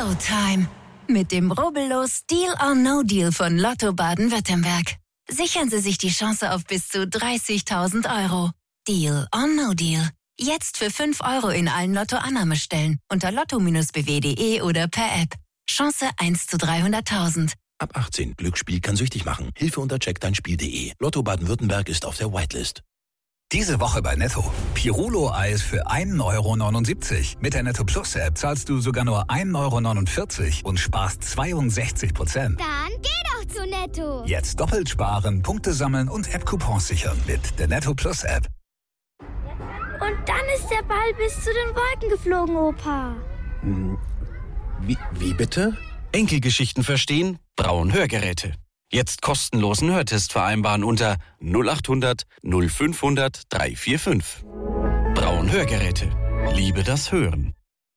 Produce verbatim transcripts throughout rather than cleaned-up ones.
Showtime. Mit dem rubbellos Deal or No Deal von Lotto Baden-Württemberg. Sichern Sie sich die Chance auf bis zu dreißigtausend Euro. Deal or No Deal. Jetzt für fünf Euro in allen Lotto-Annahmestellen unter lotto Bindestrich b w punkt d e oder per App. Chance eins zu dreihunderttausend. Ab achtzehn. Glücksspiel kann süchtig machen. Hilfe unter check dein Spiel punkt d e. Lotto Baden-Württemberg ist auf der Whitelist. Diese Woche bei Netto. Pirulo-Eis für ein Euro neunundsiebzig. Mit der Netto Plus App zahlst du sogar nur ein Euro neunundvierzig und sparst zweiundsechzig Prozent. Dann geh doch zu Netto. Jetzt doppelt sparen, Punkte sammeln und App-Coupons sichern mit der Netto Plus App. Und dann ist der Ball bis zu den Wolken geflogen, Opa. Wie, wie bitte? Enkelgeschichten verstehen? Braun Hörgeräte. Jetzt kostenlosen Hörtest vereinbaren unter null acht hundert null fünfhundert dreihundertfünfundvierzig. Braun Hörgeräte. Liebe das Hören.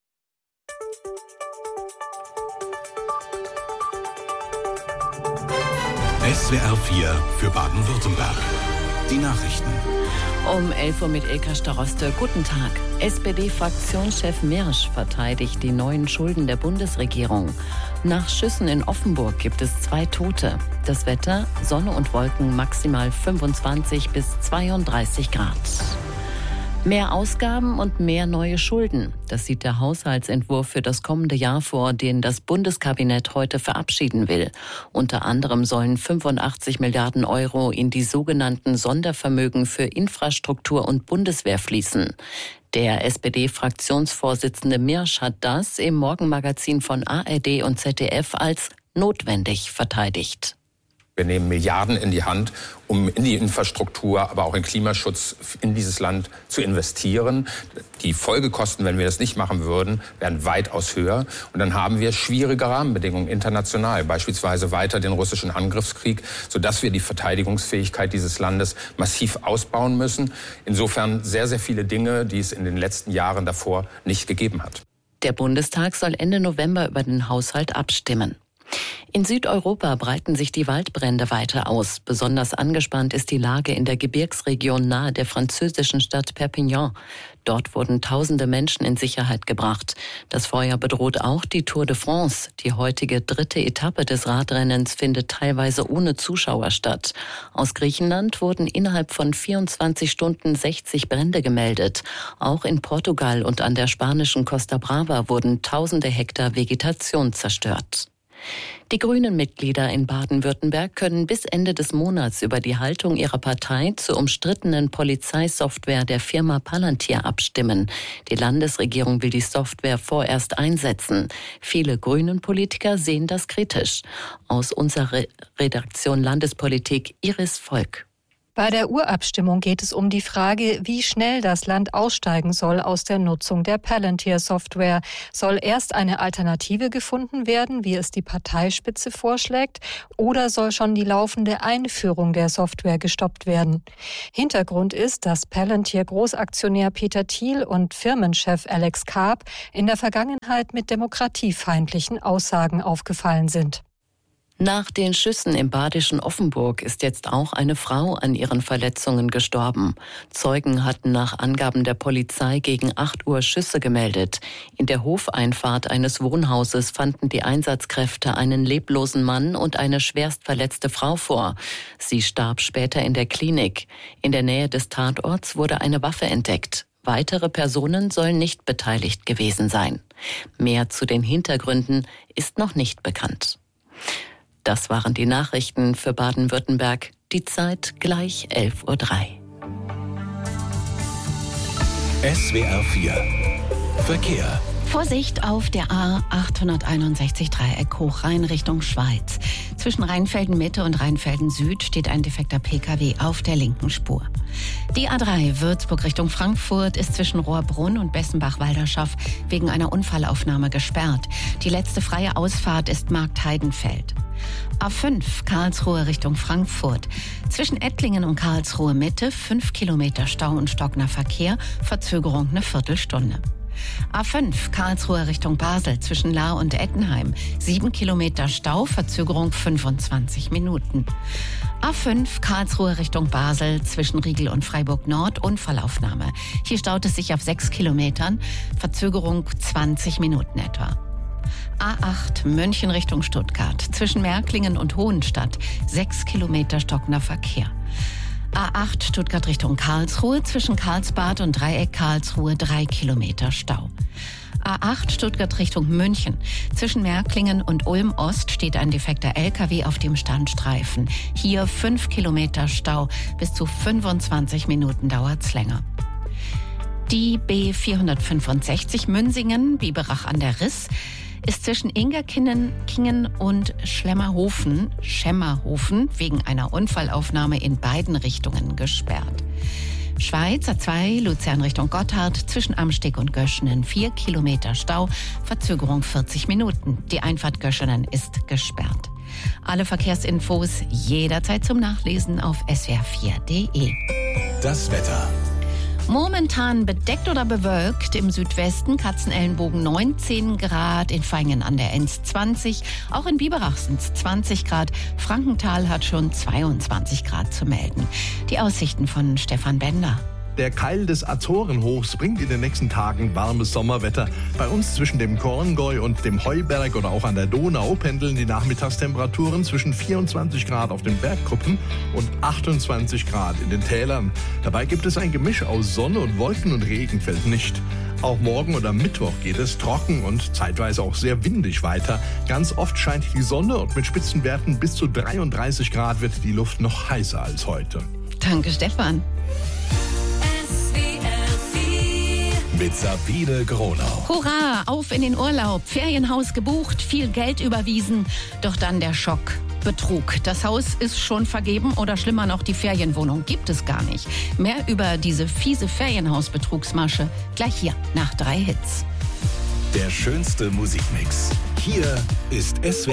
S W R vier für Baden-Württemberg. Die Nachrichten. Um elf Uhr mit Ilka Staroste. Guten Tag. S P D-Fraktionschef Mersch verteidigt die neuen Schulden der Bundesregierung. Nach Schüssen in Offenburg gibt es zwei Tote. Das Wetter, Sonne und Wolken maximal fünfundzwanzig bis zweiunddreißig Grad. Mehr Ausgaben und mehr neue Schulden. Das sieht der Haushaltsentwurf für das kommende Jahr vor, den das Bundeskabinett heute verabschieden will. Unter anderem sollen fünfundachtzig Milliarden Euro in die sogenannten Sondervermögen für Infrastruktur und Bundeswehr fließen. Der S P D-Fraktionsvorsitzende Mersch hat das im Morgenmagazin von A R D und Z D F als notwendig verteidigt. Wir nehmen Milliarden in die Hand, um in die Infrastruktur, aber auch in Klimaschutz in dieses Land zu investieren. Die Folgekosten, wenn wir das nicht machen würden, wären weitaus höher. Und dann haben wir schwierige Rahmenbedingungen international, beispielsweise weiter den russischen Angriffskrieg, sodass wir die Verteidigungsfähigkeit dieses Landes massiv ausbauen müssen. Insofern sehr, sehr viele Dinge, die es in den letzten Jahren davor nicht gegeben hat. Der Bundestag soll Ende November über den Haushalt abstimmen. In Südeuropa breiten sich die Waldbrände weiter aus. Besonders angespannt ist die Lage in der Gebirgsregion nahe der französischen Stadt Perpignan. Dort wurden tausende Menschen in Sicherheit gebracht. Das Feuer bedroht auch die Tour de France. Die heutige dritte Etappe des Radrennens findet teilweise ohne Zuschauer statt. Aus Griechenland wurden innerhalb von vierundzwanzig Stunden sechzig Brände gemeldet. Auch in Portugal und an der spanischen Costa Brava wurden tausende Hektar Vegetation zerstört. Die Grünen-Mitglieder in Baden-Württemberg können bis Ende des Monats über die Haltung ihrer Partei zur umstrittenen Polizeisoftware der Firma Palantir abstimmen. Die Landesregierung will die Software vorerst einsetzen. Viele Grünen-Politiker sehen das kritisch. Aus unserer Redaktion Landespolitik Iris Volk. Bei der Urabstimmung geht es um die Frage, wie schnell das Land aussteigen soll aus der Nutzung der Palantir-Software. Soll erst eine Alternative gefunden werden, wie es die Parteispitze vorschlägt, oder soll schon die laufende Einführung der Software gestoppt werden? Hintergrund ist, dass Palantir-Großaktionär Peter Thiel und Firmenchef Alex Karp in der Vergangenheit mit demokratiefeindlichen Aussagen aufgefallen sind. Nach den Schüssen im badischen Offenburg ist jetzt auch eine Frau an ihren Verletzungen gestorben. Zeugen hatten nach Angaben der Polizei gegen acht Uhr Schüsse gemeldet. In der Hofeinfahrt eines Wohnhauses fanden die Einsatzkräfte einen leblosen Mann und eine schwerst verletzte Frau vor. Sie starb später in der Klinik. In der Nähe des Tatorts wurde eine Waffe entdeckt. Weitere Personen sollen nicht beteiligt gewesen sein. Mehr zu den Hintergründen ist noch nicht bekannt. Das waren die Nachrichten für Baden-Württemberg. Die Zeit gleich elf Uhr drei. S W R vier Verkehr. Vorsicht auf der A achthunderteinundsechzig Dreieck Hochrhein Richtung Schweiz. Zwischen Rheinfelden Mitte und Rheinfelden Süd steht ein defekter P K W auf der linken Spur. Die A drei Würzburg Richtung Frankfurt ist zwischen Rohrbrunn und Bessenbach-Walderschaff wegen einer Unfallaufnahme gesperrt. Die letzte freie Ausfahrt ist Marktheidenfeld. A fünf Karlsruhe Richtung Frankfurt. Zwischen Ettlingen und Karlsruhe Mitte fünf Kilometer Stau und stockender Verkehr, Verzögerung eine Viertelstunde. A fünf Karlsruhe Richtung Basel zwischen Lahr und Ettenheim. sieben Kilometer Stau, Verzögerung fünfundzwanzig Minuten. A fünf Karlsruhe Richtung Basel zwischen Riegel und Freiburg Nord, Unfallaufnahme. Hier staut es sich auf sechs Kilometern, Verzögerung zwanzig Minuten etwa. A acht München Richtung Stuttgart. Zwischen Märklingen und Hohenstadt sechs Kilometer stockender Verkehr. A acht Stuttgart Richtung Karlsruhe. Zwischen Karlsbad und Dreieck Karlsruhe drei Kilometer Stau. A acht Stuttgart Richtung München. Zwischen Märklingen und Ulm Ost steht ein defekter L K W auf dem Standstreifen. Hier fünf Kilometer Stau. Bis zu fünfundzwanzig Minuten dauert's länger. Die B vierhundertfünfundsechzig Münsingen, Biberach an der Riss, ist zwischen Ingerkingen Kingen und Schlemmerhofen, Schemmerhofen wegen einer Unfallaufnahme in beiden Richtungen gesperrt. Schweiz A zwei, Luzern Richtung Gotthard, zwischen Amsteg und Göschenen vier Kilometer Stau, Verzögerung vierzig Minuten. Die Einfahrt Göschenen ist gesperrt. Alle Verkehrsinfos jederzeit zum Nachlesen auf S W R vier punkt de. Das Wetter. Momentan bedeckt oder bewölkt, im Südwesten Katzenellenbogen neunzehn Grad, in Vaihingen an der Enz zwanzig, auch in Biberach sind es zwanzig Grad, Frankenthal hat schon zweiundzwanzig Grad zu melden. Die Aussichten von Stefan Bender. Der Keil des Azorenhochs bringt in den nächsten Tagen warmes Sommerwetter. Bei uns zwischen dem Korngäu und dem Heuberg oder auch an der Donau pendeln die Nachmittagstemperaturen zwischen vierundzwanzig Grad auf den Bergkuppen und achtundzwanzig Grad in den Tälern. Dabei gibt es ein Gemisch aus Sonne und Wolken und Regen fällt nicht. Auch morgen oder Mittwoch geht es trocken und zeitweise auch sehr windig weiter. Ganz oft scheint die Sonne und mit Spitzenwerten bis zu dreiunddreißig Grad wird die Luft noch heißer als heute. Danke, Stefan. Mit Sabine Gronau. Hurra, auf in den Urlaub, Ferienhaus gebucht, viel Geld überwiesen. Doch dann der Schock. Betrug. Das Haus ist schon vergeben oder schlimmer noch, die Ferienwohnung gibt es gar nicht. Mehr über diese fiese Ferienhausbetrugsmasche gleich hier nach drei Hits. Der schönste Musikmix. Hier ist S W R